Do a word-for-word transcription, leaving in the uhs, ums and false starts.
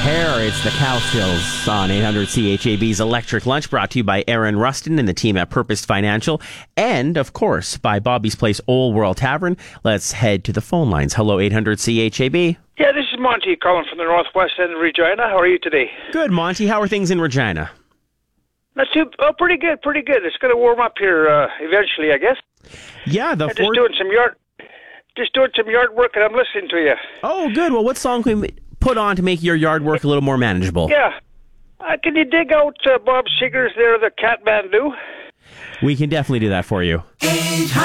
hair. It's the Cowsills on eight hundred C H A B's Electric Lunch, brought to you by Aaron Rustin and the team at Purpose Financial, and, of course, by Bobby's Place Old World Tavern. Let's head to the phone lines. Hello, eight hundred C H A B. Yeah, this is Monty calling from the northwest end of Regina. How are you today? Good, Monty. How are things in Regina? Not too, oh, pretty good, pretty good. It's going to warm up here uh, eventually, I guess. Yeah, the I'm just fourth... doing some yard, just doing some yard work, and I'm listening to you. Oh, good. Well, what song can we put on to make your yard work a little more manageable? Yeah. Uh, can you dig out uh, Bob Seger's there, the Catmandu? We can definitely do that for you.